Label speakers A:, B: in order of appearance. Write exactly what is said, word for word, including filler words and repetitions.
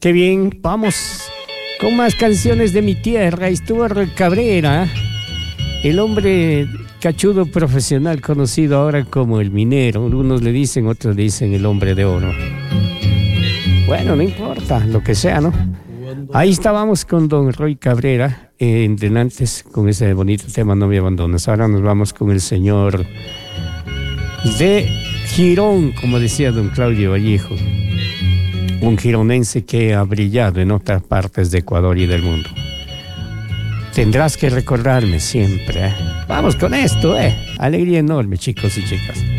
A: Qué bien, vamos con más canciones de mi tierra. Estuvo Roy Cabrera, el hombre cachudo profesional conocido ahora como el minero. Unos le dicen, otros le dicen el hombre de oro. Bueno, no importa, lo que sea, ¿no? Ahí estábamos con don Roy Cabrera, eh, antes con ese bonito tema No me abandones. Ahora nos vamos con el señor de Girón, como decía don Claudio Vallejo, un gironense que ha brillado en otras partes de Ecuador y del mundo. Tendrás que recordarme siempre, ¿eh? Vamos con esto, ¿eh? Alegría enorme, chicos y chicas.